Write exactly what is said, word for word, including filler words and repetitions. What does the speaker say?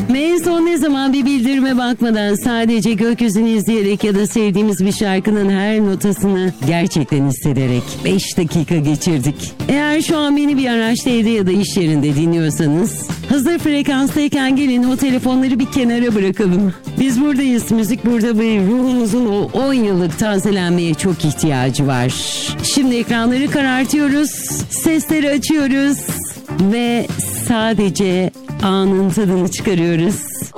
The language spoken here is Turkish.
Ve en son ne zaman bir bildirime bakmadan sadece gökyüzünü izleyerek ya da sevdiğimiz bir şarkının her notasını gerçekten hissederek beş dakika geçirdik. Eğer şu an beni bir araçta, evde ya da iş yerinde dinliyorsanız hazır frekanstayken gelin o telefonları bir kenara bırakalım. Biz buradayız, müzik burada ve ruhumuzun o on yıllık tazelenmeye çok ihtiyacı var. Şimdi ekranları karartıyoruz, sesleri açıyoruz ve sadece anın tadını çıkarıyoruz.